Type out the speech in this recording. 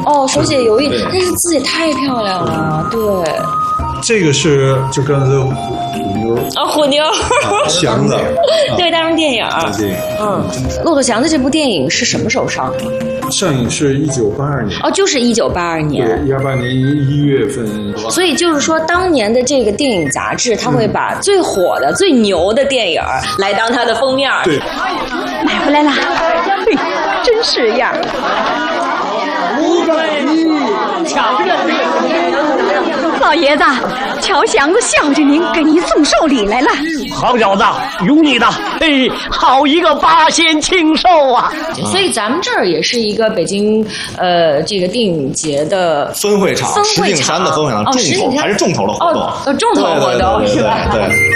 哦，手写油印，但是字也太漂亮了，对。 这个是就刚才虎妞啊，虎妞， 祥子， 对，当成电影。骆驼祥子这部电影是什么时候上的？ 上映是1982年。 哦，就是1982年。 对，18年1月份。 所以就是说，当年的这个电影杂志，它会把最火的、最牛的电影来当它的封面。 对， 买回来了，嘿，真是样。 瞧着老爷子，乔祥子孝敬您，给您送寿礼来了。 好小子，有你的！嘿，好一个八仙庆寿啊！ 所以咱们这儿也是一个北京这个电影节的分会场，石景山的分会场，重头还是重头的活动。 重头活动是吧？ 对。